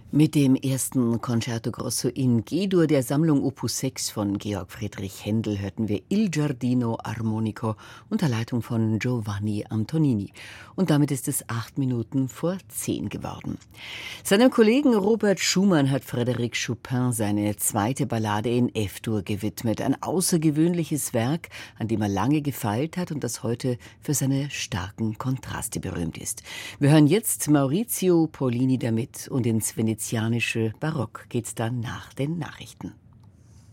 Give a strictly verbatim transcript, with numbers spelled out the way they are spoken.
Mit dem ersten Concerto Grosso in G-Dur der Sammlung Opus sechs von Georg Friedrich Händel hörten wir Il Giardino Armonico unter Leitung von Giovanni Antonini. Und damit ist es acht Minuten vor zehn geworden. Seinem Kollegen Robert Schumann hat Frédéric Chopin seine zweite Ballade in F-Dur gewidmet. Ein außergewöhnliches Werk, an dem er lange gefeilt hat und das heute für seine starken Kontraste berühmt ist. Wir hören jetzt Maurizio Pollini damit und ins venezianische Barock geht's dann nach den Nachrichten.